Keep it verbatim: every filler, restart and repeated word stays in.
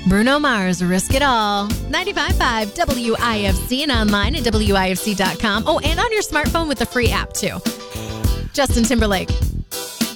Bruno Mars, Risk It All. ninety-five point five W I F C and online at W I F C dot com. Oh, and on your smartphone with the free app, too. Justin Timberlake.